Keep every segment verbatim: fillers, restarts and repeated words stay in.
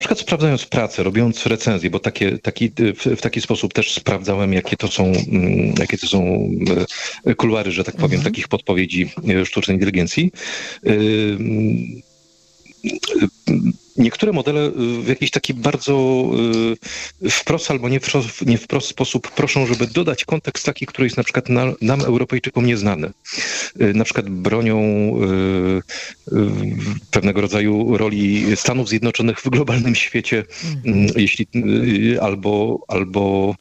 przykład sprawdzając pracę, robiąc recenzję, bo takie, taki, w, w taki sposób też sprawdzałem, jakie to są, jakie to są kuluary, że tak powiem, mhm. takich podpowiedzi sztucznej inteligencji. Niektóre modele w jakiś taki bardzo wprost albo nie wprost, nie wprost sposób proszą, żeby dodać kontekst taki, który jest na przykład na, nam, Europejczykom, nieznany. Na przykład bronią pewnego rodzaju roli Stanów Zjednoczonych w globalnym świecie, mm. jeśli albo, albo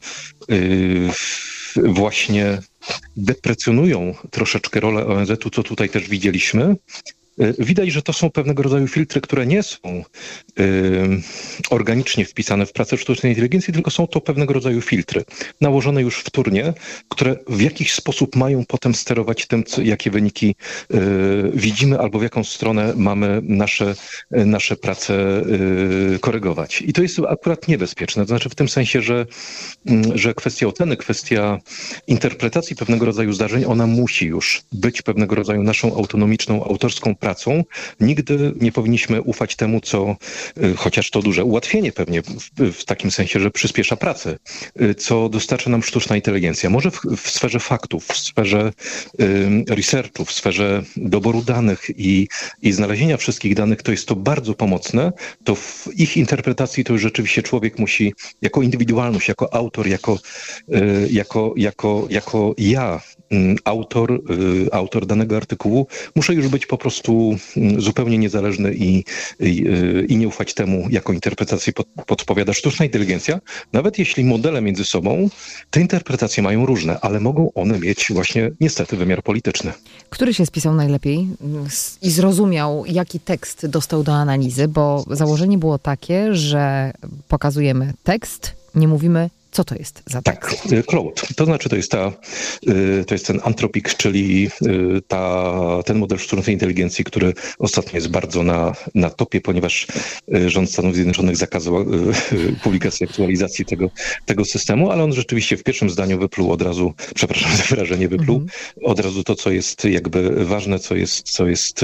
właśnie deprecjonują troszeczkę rolę O N Z u, co tutaj też widzieliśmy. Widać, że to są pewnego rodzaju filtry, które nie są y, organicznie wpisane w pracę sztucznej inteligencji, tylko są to pewnego rodzaju filtry, nałożone już wtórnie, które w jakiś sposób mają potem sterować tym, co, jakie wyniki y, widzimy, albo w jaką stronę mamy nasze, y, nasze prace y, korygować. I to jest akurat niebezpieczne, to znaczy w tym sensie, że, y, że kwestia oceny, kwestia interpretacji pewnego rodzaju zdarzeń, ona musi już być pewnego rodzaju naszą autonomiczną, autorską pracą. Nigdy nie powinniśmy ufać temu, co, chociaż to duże ułatwienie pewnie w, w takim sensie, że przyspiesza pracę, co dostarcza nam sztuczna inteligencja. Może w, w sferze faktów, w sferze y, researchu, w sferze doboru danych i, i znalezienia wszystkich danych, to jest to bardzo pomocne. To w ich interpretacji to już rzeczywiście człowiek musi jako indywidualność, jako autor, jako, y, jako, jako, jako ja, autor, autor danego artykułu, muszę już być po prostu zupełnie niezależny i, i, i nie ufać temu, jaką interpretację pod, podpowiada sztuczna inteligencja. Nawet jeśli modele między sobą, te interpretacje mają różne, ale mogą one mieć właśnie niestety wymiar polityczny. Który się spisał najlepiej i zrozumiał, jaki tekst dostał do analizy, bo założenie było takie, że pokazujemy tekst, nie mówimy, co to jest za tekst? Tak, Claude. To znaczy to jest ta, to jest ten Anthropic, czyli ta, ten model sztucznej inteligencji, który ostatnio jest bardzo na, na topie, ponieważ rząd Stanów Zjednoczonych zakazał publikacji aktualizacji tego, tego systemu, ale on rzeczywiście w pierwszym zdaniu wypluł od razu, przepraszam za wyrażenie, wypluł mhm. od razu to, co jest jakby ważne, co jest, co jest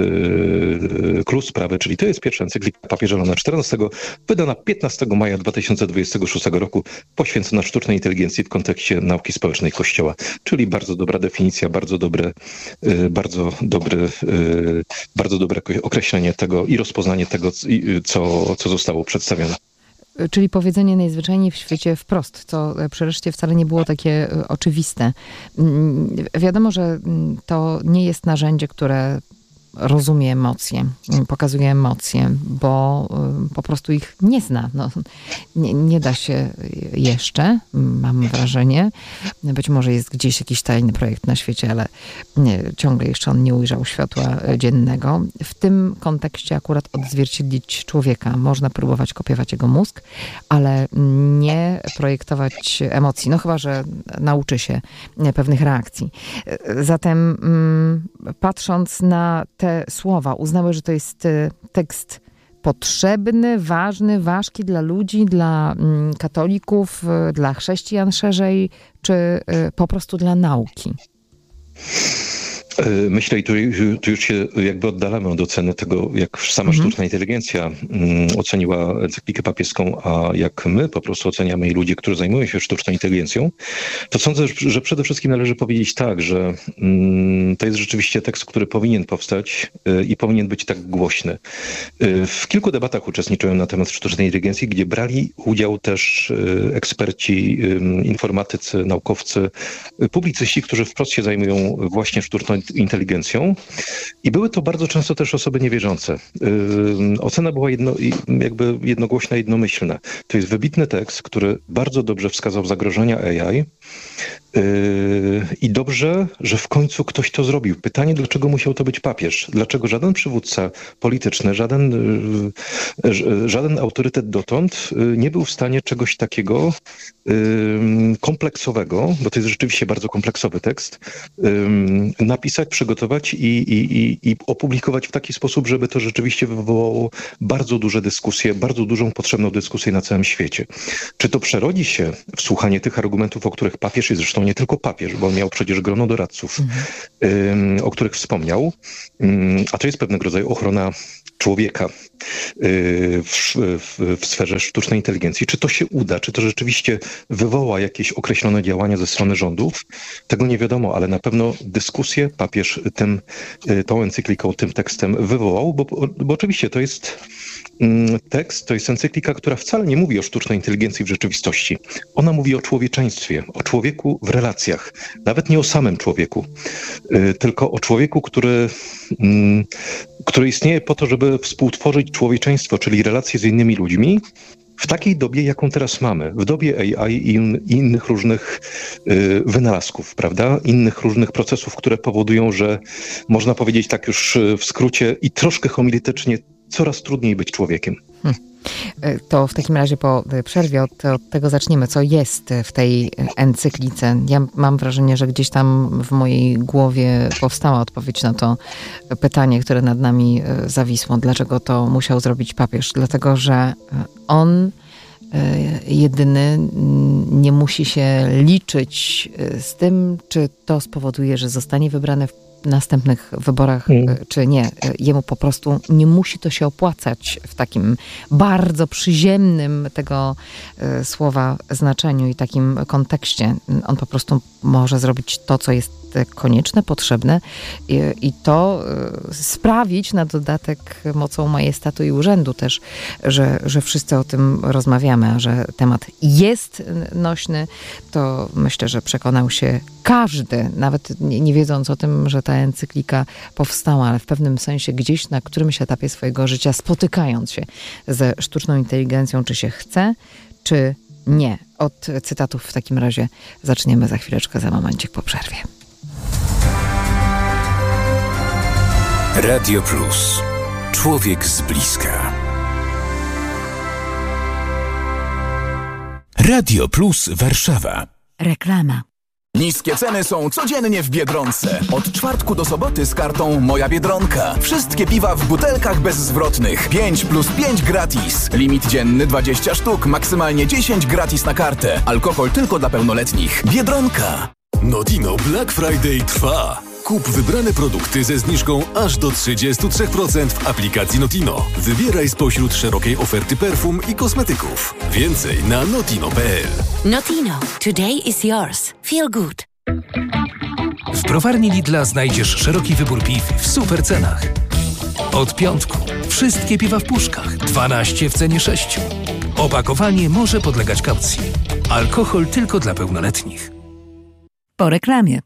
klucz sprawy, czyli to jest pierwsza encyklika papieża Leona czternastego, wydana piętnastego maja dwa tysiące dwudziestego szóstego roku, poświęcona na sztucznej inteligencji w kontekście nauki społecznej Kościoła. Czyli bardzo dobra definicja, bardzo dobre, bardzo dobre, bardzo dobre określenie tego i rozpoznanie tego, co, co zostało przedstawione. Czyli powiedzenie najzwyczajniej w świecie wprost, co przy reszcie wcale nie było takie oczywiste. Wiadomo, że to nie jest narzędzie, które rozumie emocje, pokazuje emocje, bo po prostu ich nie zna. No, nie, nie da się jeszcze, mam wrażenie. Być może jest gdzieś jakiś tajny projekt na świecie, ale nie, ciągle jeszcze on nie ujrzał światła dziennego. W tym kontekście akurat odzwierciedlić człowieka. Można próbować kopiować jego mózg, ale nie projektować emocji. No chyba, że nauczy się pewnych reakcji. Zatem patrząc na te słowa, uznały, że to jest tekst potrzebny, ważny, ważki dla ludzi, dla katolików, dla chrześcijan szerzej, czy po prostu dla nauki? Myślę, i tu, tu już się jakby oddalamy od oceny tego, jak sama mhm. sztuczna inteligencja um, oceniła encyklikę papieską, a jak my po prostu oceniamy i ludzie, którzy zajmują się sztuczną inteligencją, to sądzę, że przede wszystkim należy powiedzieć tak, że um, to jest rzeczywiście tekst, który powinien powstać y, i powinien być tak głośny. Y, w kilku debatach uczestniczyłem na temat sztucznej inteligencji, gdzie brali udział też y, eksperci, y, informatycy, naukowcy, y, publicyści, którzy wprost się zajmują właśnie sztuczną inteligencją i były to bardzo często też osoby niewierzące. Yy, ocena była jedno, jakby jednogłośna, jednomyślna. To jest wybitny tekst, który bardzo dobrze wskazał zagrożenia A I yy, i dobrze, że w końcu ktoś to zrobił. Pytanie, dlaczego musiał to być papież? Dlaczego żaden przywódca polityczny, żaden, yy, żaden autorytet dotąd yy, nie był w stanie czegoś takiego yy, kompleksowego, bo to jest rzeczywiście bardzo kompleksowy tekst, yy, napisać, przygotować i, i, i, i opublikować w taki sposób, żeby to rzeczywiście wywołało bardzo duże dyskusje, bardzo dużą potrzebną dyskusję na całym świecie. Czy to przerodzi się w słuchanie tych argumentów, o których papież, i zresztą nie tylko papież, bo on miał przecież grono doradców, mhm. ym, o których wspomniał, ym, a to jest pewnego rodzaju ochrona człowieka w, w, w sferze sztucznej inteligencji. Czy to się uda? Czy to rzeczywiście wywoła jakieś określone działania ze strony rządów? Tego nie wiadomo, ale na pewno dyskusję papież tym, tą encykliką, tym tekstem wywołał, bo, bo oczywiście to jest tekst, to jest encyklika, która wcale nie mówi o sztucznej inteligencji w rzeczywistości. Ona mówi o człowieczeństwie, o człowieku w relacjach. Nawet nie o samym człowieku, tylko o człowieku, który, który istnieje po to, żeby współtworzyć człowieczeństwo, czyli relacje z innymi ludźmi, w takiej dobie, jaką teraz mamy, w dobie A I i in, innych różnych y, wynalazków, prawda? Innych różnych procesów, które powodują, że można powiedzieć tak już w skrócie i troszkę homiletycznie, coraz trudniej być człowiekiem. Hmm. To w takim razie po przerwie od, od tego zaczniemy. Co jest w tej encyklice? Ja mam wrażenie, że gdzieś tam w mojej głowie powstała odpowiedź na to pytanie, które nad nami zawisło. Dlaczego to musiał zrobić papież? Dlatego, że on jedyny nie musi się liczyć z tym, czy to spowoduje, że zostanie wybrany w następnych wyborach, mm. czy nie. Jemu po prostu nie musi to się opłacać w takim bardzo przyziemnym tego y, słowa znaczeniu i takim kontekście. On po prostu może zrobić to, co jest konieczne, potrzebne i, i to y, sprawić na dodatek mocą majestatu i urzędu też, że, że wszyscy o tym rozmawiamy, a że temat jest nośny, to myślę, że przekonał się każdy, nawet nie, nie wiedząc o tym, że ta encyklika powstała, ale w pewnym sensie gdzieś na którymś etapie swojego życia, spotykając się ze sztuczną inteligencją, czy się chce, czy nie. Od cytatów w takim razie zaczniemy za chwileczkę, za momencik po przerwie. Radio Plus. Człowiek z bliska. Radio Plus Warszawa. Reklama. Niskie ceny są codziennie w Biedronce. Od czwartku do soboty z kartą Moja Biedronka. Wszystkie piwa w butelkach bezzwrotnych. pięć plus pięć gratis. Limit dzienny dwadzieścia sztuk, maksymalnie dziesięć gratis na kartę. Alkohol tylko dla pełnoletnich. Biedronka. Notino Black Friday trwa. Kup wybrane produkty ze zniżką aż do trzydzieści trzy procent w aplikacji Notino. Wybieraj spośród szerokiej oferty perfum i kosmetyków. Więcej na notino kropka p l. Notino. Today is yours. Feel good. W browarni Lidla znajdziesz szeroki wybór piw w super cenach. Od piątku wszystkie piwa w puszkach, dwanaście w cenie sześciu. Opakowanie może podlegać kaucji. Alkohol tylko dla pełnoletnich. Po reklamie.